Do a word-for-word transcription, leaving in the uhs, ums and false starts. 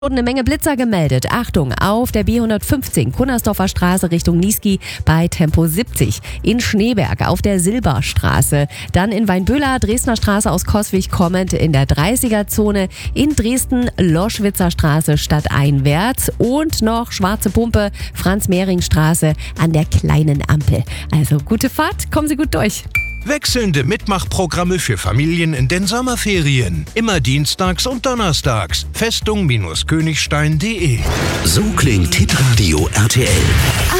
Und eine Menge Blitzer gemeldet. Achtung, auf der B hundertfünfzehn Kunnersdorfer Straße Richtung Niesky bei Tempo siebzig. In Schneeberg auf der Silberstraße. Dann in Weinböhler, Dresdner Straße aus Coswig kommend in der dreißiger-Zone. In Dresden, Loschwitzer Straße stadteinwärts. Und noch Schwarze Pumpe, Franz-Mehring-Straße an der kleinen Ampel. Also gute Fahrt, kommen Sie gut durch. Wechselnde Mitmachprogramme für Familien in den Sommerferien. Immer dienstags und donnerstags. Festung-Königstein punkt de. So klingt Hitradio R T L.